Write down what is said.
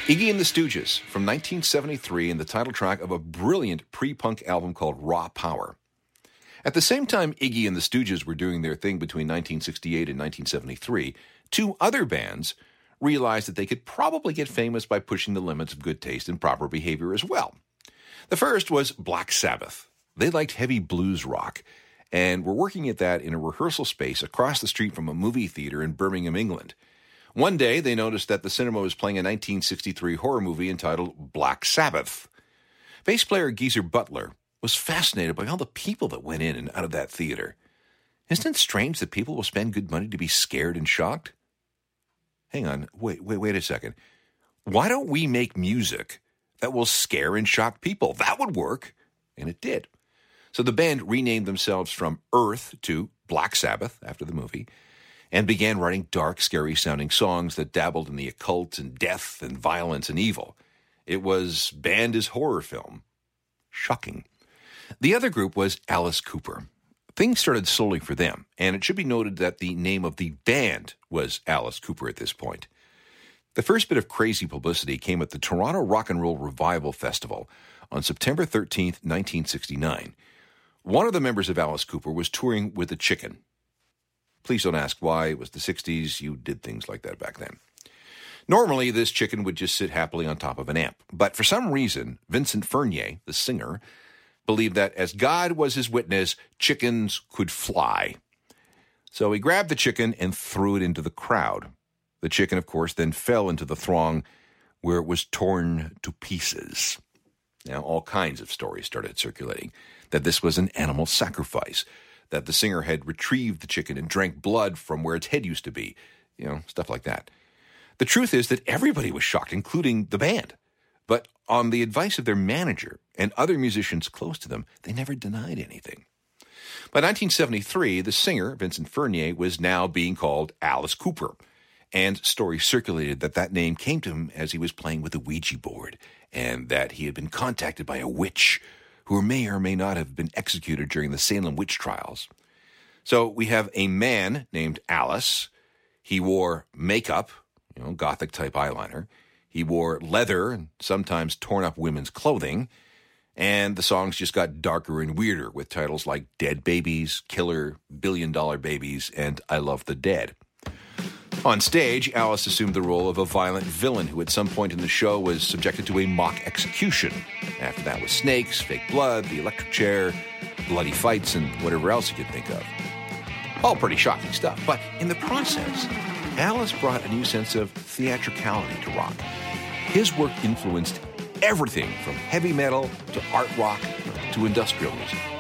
Iggy and the Stooges from 1973 and the title track of a brilliant pre-punk album called Raw Power. At the same time Iggy and the Stooges were doing their thing between 1968 and 1973, two other bands realized that they could probably get famous by pushing the limits of good taste and proper behavior as well. The first was Black Sabbath. They liked heavy blues rock and were working at that in a rehearsal space across the street from a movie theater in Birmingham, England. One day, they noticed that the cinema was playing a 1963 horror movie entitled Black Sabbath. Bass player Geezer Butler was fascinated by all the people that went in and out of that theater. Isn't it strange that people will spend good money to be scared and shocked? Hang on, wait a second. Why don't we make music that will scare and shock people? That would work. And it did. So the band renamed themselves from Earth to Black Sabbath after the movie, and began writing dark, scary-sounding songs that dabbled in the occult and death and violence and evil. It was banned as horror film. Shocking. The other group was Alice Cooper. Things started slowly for them, and it should be noted that the name of the band was Alice Cooper at this point. The first bit of crazy publicity came at the Toronto Rock and Roll Revival Festival on September 13th, 1969. One of the members of Alice Cooper was touring with a chicken. Please don't ask why. It was the 60s. You did things like that back then. Normally, this chicken would just sit happily on top of an amp. But for some reason, Vincent Furnier, the singer, believed that as God was his witness, chickens could fly. So he grabbed the chicken and threw it into the crowd. The chicken, of course, then fell into the throng where it was torn to pieces. Now, all kinds of stories started circulating that this was an animal sacrifice, that the singer had retrieved the chicken and drank blood from where its head used to be, stuff like that. The truth is that everybody was shocked, including the band. But on the advice of their manager and other musicians close to them, they never denied anything. By 1973, the singer, Vincent Furnier, was now being called Alice Cooper, and stories circulated that name came to him as he was playing with a Ouija board, and that he had been contacted by a witch who may or may not have been executed during the Salem witch trials. So we have a man named Alice. He wore makeup, gothic-type eyeliner. He wore leather and sometimes torn-up women's clothing. And the songs just got darker and weirder with titles like Dead Babies, Killer, $Billion Babies, and I Love the Dead. On stage, Alice assumed the role of a violent villain who at some point in the show was subjected to a mock execution. After that was snakes, fake blood, the electric chair, bloody fights, and whatever else you could think of. All pretty shocking stuff, but in the process, Alice brought a new sense of theatricality to rock. His work influenced everything from heavy metal to art rock to industrial music.